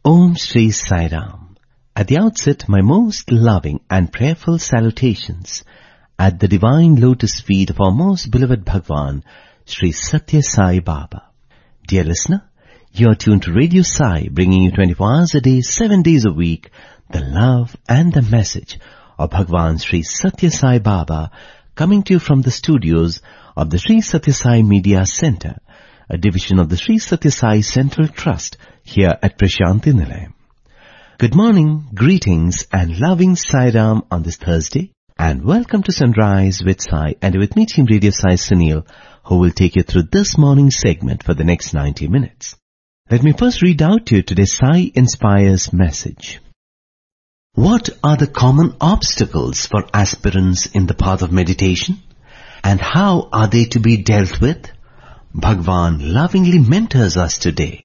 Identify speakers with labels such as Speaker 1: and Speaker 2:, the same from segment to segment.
Speaker 1: Om Shri Sai Ram. At the outset, my most loving and prayerful salutations at the divine lotus feet of our most beloved Bhagwan, Shri Satya Sai Baba. Dear listener, you are tuned to Radio Sai, bringing you 24 hours a day, 7 days a week, the love and the message of Bhagwan Shri Satya Sai Baba, coming to you from the studios of the Shri Satya Sai Media Center, a division of the Shri Satya Sai Central Trust here at Prashanti Nilayam. Good morning, greetings and loving Sai Ram on this Thursday, and welcome to Sunrise with Sai, and with me Team Radio Sai Sunil, who will take you through this morning's segment for the next 90 minutes. Let me first read out to you today's Sai Inspires message. What are the common obstacles for aspirants in the path of meditation, and how are they to be dealt with? Bhagwan lovingly mentors us today.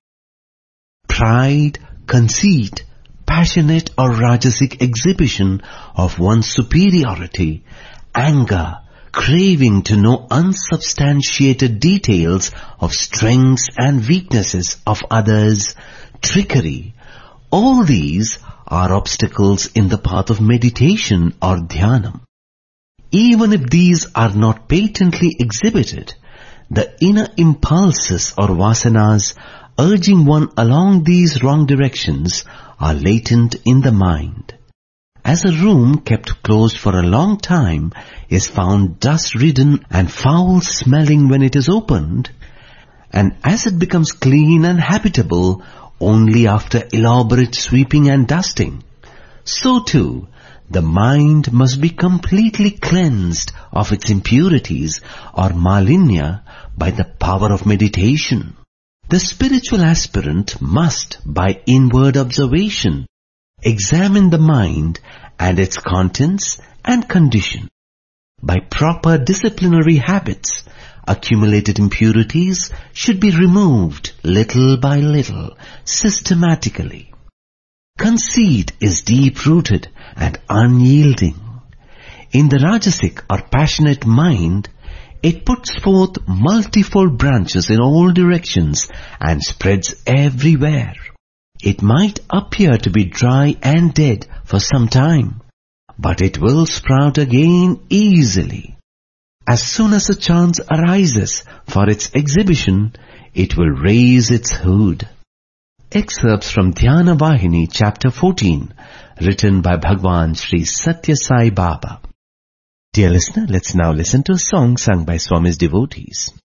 Speaker 1: Pride, conceit, passionate or rajasic exhibition of one's superiority, anger, craving to know unsubstantiated details of strengths and weaknesses of others, trickery, all these are obstacles in the path of meditation or dhyanam. Even if these are not patently exhibited, the inner impulses or vasanas urging one along these wrong directions are latent in the mind. As a room kept closed for a long time is found dust-ridden and foul-smelling when it is opened, and as it becomes clean and habitable only after elaborate sweeping and dusting, so too the mind must be completely cleansed of its impurities or malinya by the power of meditation. The spiritual aspirant must, by inward observation, examine the mind and its contents and condition. By proper disciplinary habits, accumulated impurities should be removed little by little, systematically. Conceit is deep-rooted and unyielding. In the rajasic or passionate mind, it puts forth multifold branches in all directions and spreads everywhere. It might appear to be dry and dead for some time, but it will sprout again easily. As soon as a chance arises for its exhibition, it will raise its hood. Excerpts from Dhyana Vahini, Chapter 14, written by Bhagwan Shri Satya Sai Baba. Dear listener, let's now listen to a song sung by Swami's devotees.